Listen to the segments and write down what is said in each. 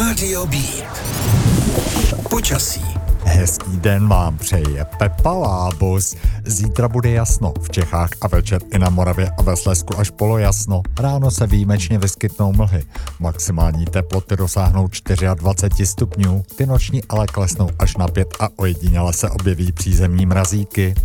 Rádio Beat. Počasí. Hezký den vám přeje Pepa Lábus. Zítra bude jasno, v Čechách a večer i na Moravě a ve Slezsku až polojasno. Ráno se výjimečně vyskytnou mlhy. Maximální teploty dosáhnou 24 stupňů, ty noční ale klesnou až na 5 a ojediněle se objeví přízemní mrazíky.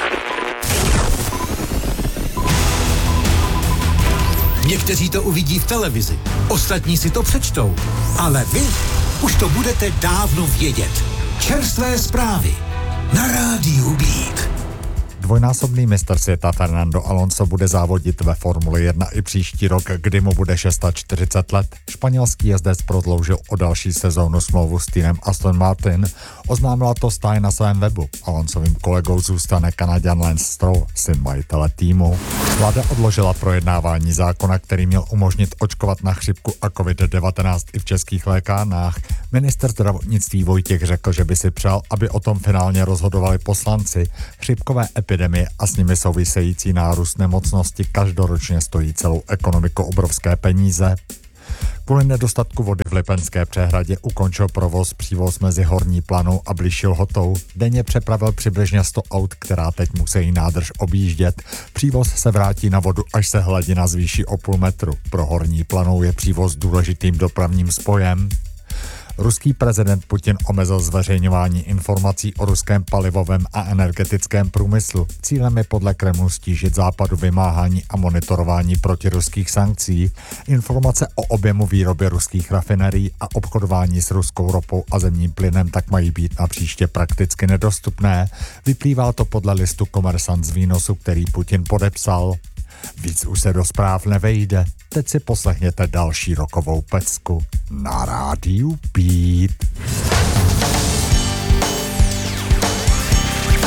Někteří to uvidí v televizi, ostatní si to přečtou, ale vy už to budete dávno vědět. Čerstvé zprávy na Rádiu Beat. Dvojnásobný mistr světa Fernando Alonso bude závodit ve Formuli 1 i příští rok, kdy mu bude 640 let. Španělský jezdec prodloužil o další sezónu smlouvu s týmem Aston Martin. Oznámila to stáj na svém webu. Alonsovým kolegou zůstane Kanaďan Lance Stroll, syn majitele týmu. Vláda odložila projednávání zákona, který měl umožnit očkovat na chřipku a COVID-19 i v českých lékárnách. Ministr zdravotnictví Vojtěch řekl, že by si přál, aby o tom finálně rozhodovali poslanci. Chřipkové epidemie a s nimi související nárůst nemocnosti každoročně stojí celou ekonomiku obrovské peníze. Kvůli nedostatku vody v Lipenské přehradě ukončil provoz přívoz mezi Horní Planou a Bližší Lhotou. Denně přepravil přibližně 100 aut, která teď musí nádrž objíždět. Přívoz se vrátí na vodu, až se hladina zvýší o půl metru. Pro Horní Planou je přívoz důležitým dopravním spojem. Ruský prezident Putin omezil zveřejňování informací o ruském palivovém a energetickém průmyslu. Cílem je podle Kremlu stížit západu vymáhání a monitorování protiruských sankcí. Informace o objemu výroby ruských rafinerií a obchodování s ruskou ropou a zemním plynem tak mají být napříště prakticky nedostupné. Vyplývá to podle listu Komersant z výnosu, který Putin podepsal. Víc už se do zpráv nevejde. Teď si poslechněte další rokovou pecku na Rádiu Beat.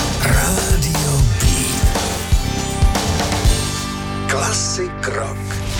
Rádio Beat. Klasik rock.